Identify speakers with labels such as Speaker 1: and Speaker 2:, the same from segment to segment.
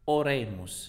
Speaker 1: Oremus.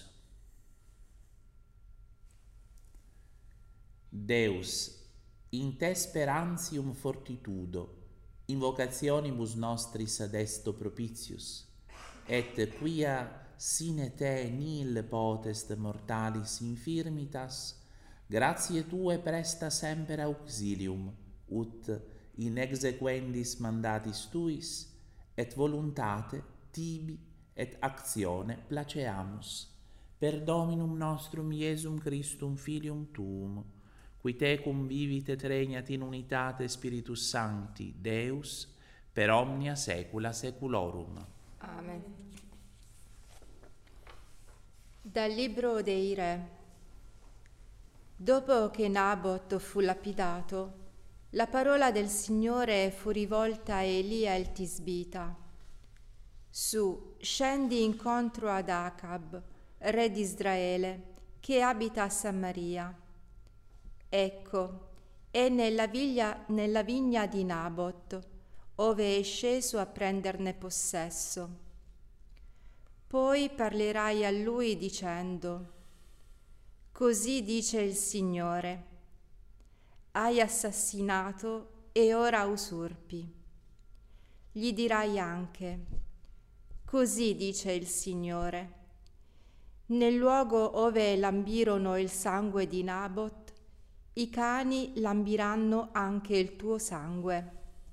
Speaker 1: Deus, in te sperantium fortitudo, invocationibus nostris ad esto propitius, et quia sine te nil potest mortalis infirmitas, gratiae tue presta semper auxilium, ut in exequendis mandatis tuis, et voluntate tibi et actione placeamus, per Dominum nostrum Iesum Christum Filium tuum, qui tecum vivit et regnat in unitate Spiritus Sancti, Deus, per omnia saecula saeculorum.
Speaker 2: Amen. Dal libro dei Re. Dopo che Nabot fu lapidato, la parola del Signore fu rivolta a Elia il Tisbita. Su, scendi incontro ad Acab, re di Israele, che abita a Samaria. Ecco, è nella vigna di Nabot, ove è sceso a prenderne possesso. Poi parlerai a lui dicendo: così dice il Signore, hai assassinato e ora usurpi. Gli dirai anche: così dice il Signore, nel luogo ove lambirono il sangue di Nabot, i cani lambiranno anche il tuo sangue.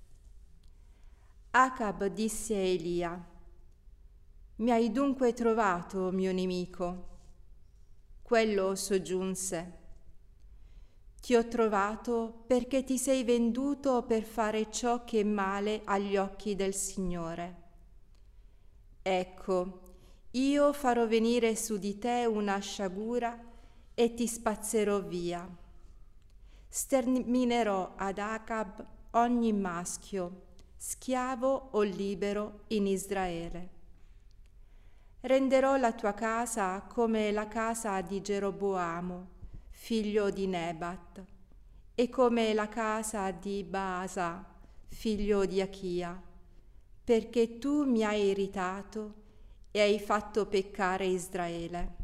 Speaker 2: Acab disse a Elia: mi hai dunque trovato, mio nemico? Quello soggiunse: ti ho trovato perché ti sei venduto per fare ciò che è male agli occhi del Signore. Ecco, io farò venire su di te una sciagura e ti spazzerò via. Sterminerò ad Acab ogni maschio, schiavo o libero in Israele. Renderò la tua casa come la casa di Geroboamo, figlio di Nebat, e come la casa di Baasa, figlio di Achia, perché tu mi hai irritato e hai fatto peccare Israele.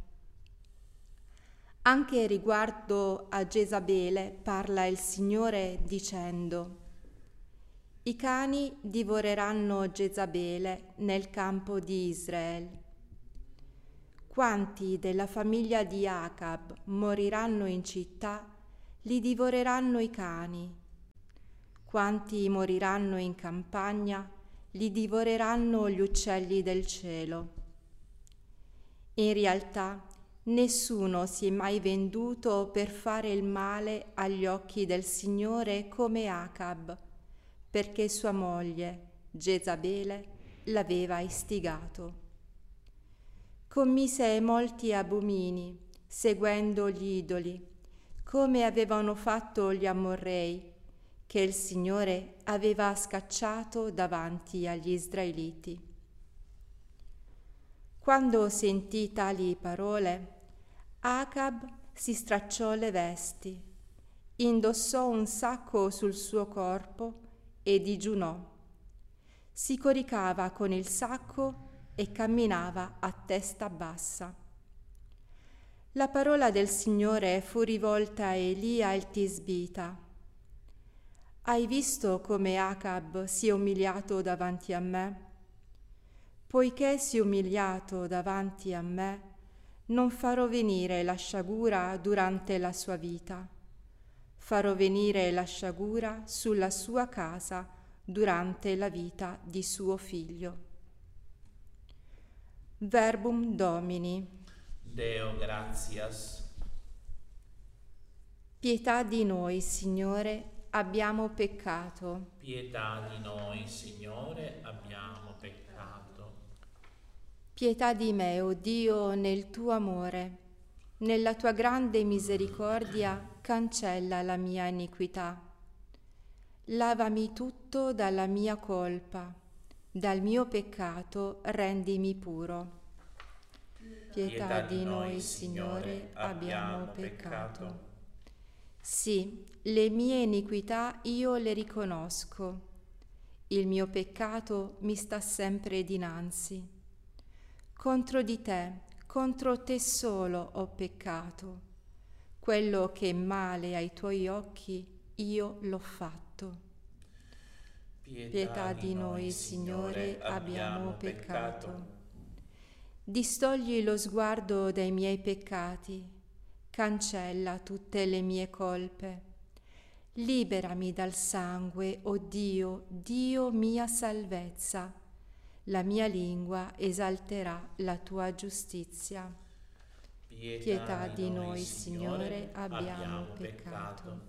Speaker 2: Anche riguardo a Jezabele parla il Signore dicendo: i cani divoreranno Jezabele nel campo di Israele. Quanti della famiglia di Acab moriranno in città, li divoreranno i cani. Quanti moriranno in campagna, li divoreranno gli uccelli del cielo. In realtà, nessuno si è mai venduto per fare il male agli occhi del Signore come Acab, perché sua moglie, Jezabele, l'aveva istigato. Commise molti abomini, seguendo gli idoli, come avevano fatto gli Amorrei, che il Signore aveva scacciato davanti agli Israeliti. Quando sentì tali parole, Acab si stracciò le vesti, indossò un sacco sul suo corpo e digiunò. Si coricava con il sacco e camminava a testa bassa. La parola del Signore fu rivolta a Elia il Tisbita. Hai visto come Acab si è umiliato davanti a me? Poiché si è umiliato davanti a me, non farò venire la sciagura durante la sua vita. Farò venire la sciagura sulla sua casa durante la vita di suo figlio. Verbum Domini.
Speaker 1: Deo gratias.
Speaker 2: Pietà di noi, Signore, abbiamo peccato.
Speaker 1: Pietà di noi, Signore, abbiamo peccato.
Speaker 2: Pietà di me, o Dio, nel tuo amore. Nella tua grande misericordia cancella la mia iniquità. Lavami tutto dalla mia colpa. Dal mio peccato rendimi puro. Pietà di noi, Signore, abbiamo peccato. Sì, le mie iniquità io le riconosco. Il mio peccato mi sta sempre dinanzi. Contro di te, contro te solo ho peccato. Quello che è male ai tuoi occhi io l'ho fatto. Pietà di noi, Signore, abbiamo peccato. Distogli lo sguardo dai miei peccati, cancella tutte le mie colpe. Liberami dal sangue, o Dio, Dio mia salvezza. La mia lingua esalterà la tua giustizia. Pietà di noi, Signore, abbiamo peccato.